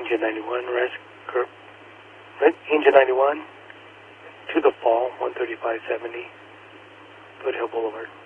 Engine 91, Engine 91 to the Fall, 13570, Foothill Boulevard.